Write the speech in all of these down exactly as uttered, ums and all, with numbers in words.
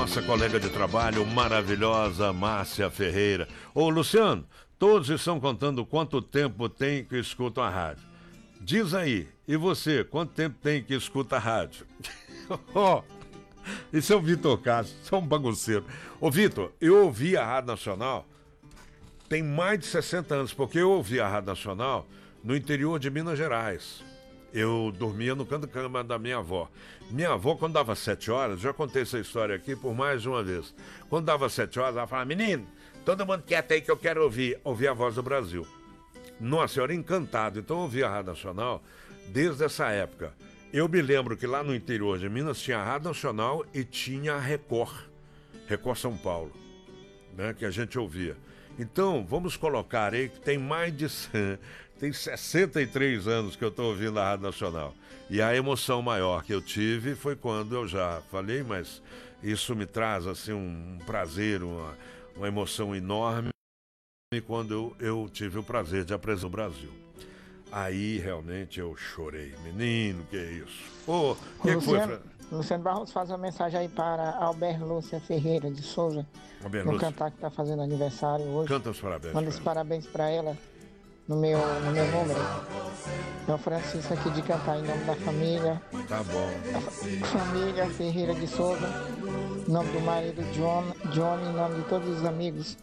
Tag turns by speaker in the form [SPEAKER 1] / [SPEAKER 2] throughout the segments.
[SPEAKER 1] nossa colega de trabalho maravilhosa, Márcia Ferreira. Ô, Luciano, todos estão contando quanto tempo tem que escutam a rádio. Diz aí, e você, quanto tempo tem que escuta a rádio? Ó, esse é o Vitor Castro, você é um bagunceiro. Ô, Vitor, eu ouvi a Rádio Nacional tem mais de sessenta anos, porque eu ouvi a Rádio Nacional no interior de Minas Gerais. Eu dormia no canto da cama da minha avó. Minha avó, quando dava sete horas, já contei essa história aqui por mais de uma vez. Quando dava sete horas, ela falava, menino, todo mundo quieto aí que eu quero ouvir, ouvir a Voz do Brasil. Nossa, eu era encantado, então eu ouvia a Rádio Nacional desde essa época. Eu me lembro que lá no interior de Minas tinha a Rádio Nacional e tinha a Record, Record São Paulo, né, que a gente ouvia. Então, vamos colocar aí que tem mais de... Tem sessenta e três anos que eu estou ouvindo a Rádio Nacional. E a emoção maior que eu tive foi quando eu já falei, mas isso me traz assim um prazer, uma, uma emoção enorme, quando eu, eu tive o prazer de apresentar o Brasil. Aí realmente eu chorei. Menino, que é isso? Ô, oh, que, que foi, Fran?
[SPEAKER 2] Luciano Barros faz uma mensagem aí para Albert Lúcia Ferreira de Souza,
[SPEAKER 1] Albert
[SPEAKER 2] no
[SPEAKER 1] Lúcia.
[SPEAKER 2] Cantar, que está fazendo aniversário hoje.
[SPEAKER 1] Canta os parabéns.
[SPEAKER 2] Manda os parabéns para ela no meu, no meu número. É o Francisco aqui de Cantar, em nome da família.
[SPEAKER 1] Tá bom.
[SPEAKER 2] A família Ferreira de Souza, em nome do marido John, John, em nome de todos os amigos.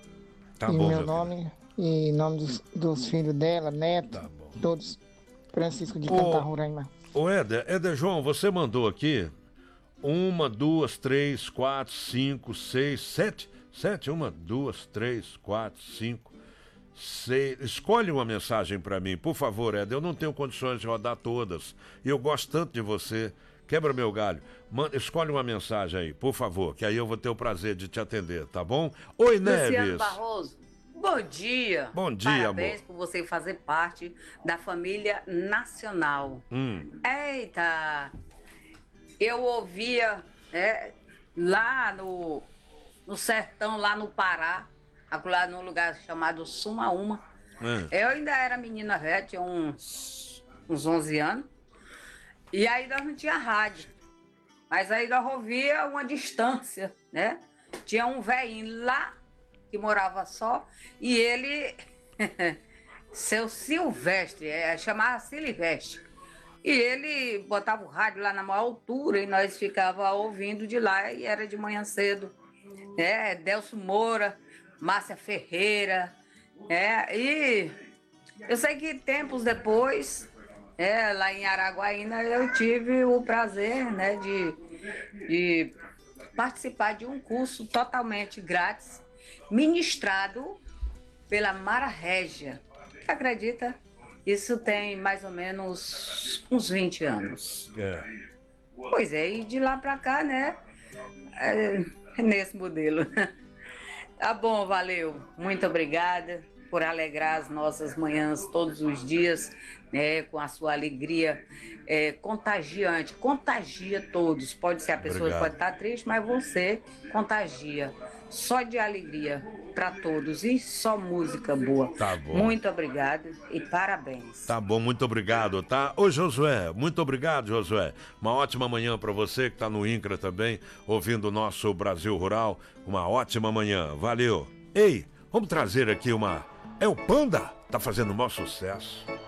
[SPEAKER 1] Tá
[SPEAKER 2] em
[SPEAKER 1] bom,
[SPEAKER 2] meu
[SPEAKER 1] meu
[SPEAKER 2] nome,
[SPEAKER 1] filho.
[SPEAKER 2] e em nome dos, dos filhos dela, neto,
[SPEAKER 1] Tá bom.
[SPEAKER 2] todos. Francisco de
[SPEAKER 1] Ô,
[SPEAKER 2] Cantar, Roraima.
[SPEAKER 1] Ô, Éder, Éder João, você mandou aqui uma, duas, três, quatro, cinco, seis, sete, sete, uma, duas, três, quatro, cinco, seis. Escolhe uma mensagem para mim, por favor, Éder. Eu não tenho condições de rodar todas. E eu gosto tanto de você. Quebra meu galho. Manda, escolhe uma mensagem aí, por favor, que aí eu vou ter o prazer de te atender, tá bom? Oi, Neves.
[SPEAKER 3] Luciano Barroso, bom dia.
[SPEAKER 1] Bom dia,
[SPEAKER 3] Parabéns
[SPEAKER 1] amor.
[SPEAKER 3] por você fazer parte da família nacional.
[SPEAKER 1] Hum.
[SPEAKER 3] Eita, eu ouvia é, lá no, no sertão, lá no Pará, lá num lugar chamado Sumaúma.
[SPEAKER 1] Hum.
[SPEAKER 3] Eu ainda era menina velha, tinha uns, uns onze anos. E aí nós não tinha rádio. Mas aí nós ouvia uma distância, né? Tinha um velhinho lá que morava só, e ele, seu Silvestre, é, chamava Silvestre. E ele botava o rádio lá na maior altura e nós ficava ouvindo de lá, e era de manhã cedo. É, Delcio Moura, Márcia Ferreira, é, e eu sei que tempos depois, é, lá em Araguaína, eu tive o prazer, né, de, de participar de um curso totalmente grátis, ministrado pela Mara Régia. Você acredita? Isso tem mais ou menos uns vinte anos.
[SPEAKER 1] É.
[SPEAKER 3] Pois é, e de lá pra cá, né? É, nesse modelo. Tá bom, valeu. Muito obrigada por alegrar as nossas manhãs todos os dias, né, com a sua alegria é, contagiante. Contagia todos. Pode ser a pessoa que pode estar triste, mas você contagia. Só de alegria para todos e só música boa.
[SPEAKER 1] Tá bom.
[SPEAKER 3] Muito obrigado e parabéns.
[SPEAKER 1] Tá bom, muito obrigado, tá? Ô, Josué, muito obrigado, Josué. Uma ótima manhã para você que tá no INCRA também, ouvindo o nosso Brasil Rural. Uma ótima manhã, valeu. Ei, vamos trazer aqui uma... É o Panda, tá fazendo o maior sucesso.